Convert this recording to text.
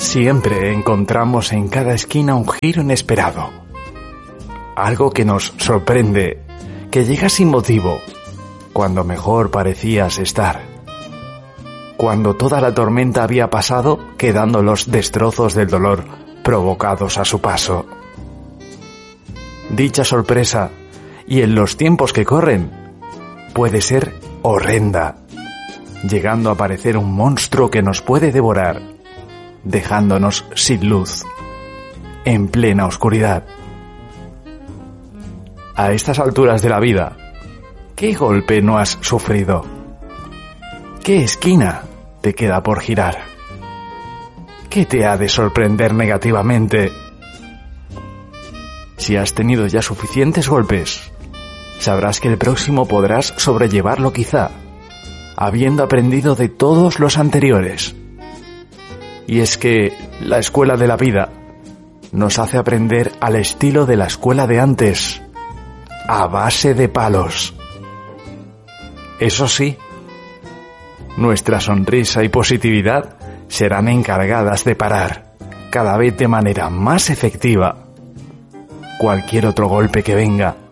Siempre encontramos en cada esquina un giro inesperado. Algo que nos sorprende, que llega sin motivo, cuando mejor parecías estar. Cuando toda la tormenta había pasado, quedando los destrozos del dolor provocados a su paso. Dicha sorpresa, y en los tiempos que corren, puede ser horrenda, llegando a parecer un monstruo que nos puede devorar, dejándonos sin luz, en plena oscuridad. A estas alturas de la vida, ¿qué golpe no has sufrido? ¿Qué esquina te queda por girar? ¿Qué te ha de sorprender negativamente? Si has tenido ya suficientes golpes, sabrás que el próximo podrás sobrellevarlo quizá, habiendo aprendido de todos los anteriores. Y es que la escuela de la vida nos hace aprender al estilo de la escuela de antes, a base de palos. Eso sí, nuestra sonrisa y positividad serán encargadas de parar, cada vez de manera más efectiva, cualquier otro golpe que venga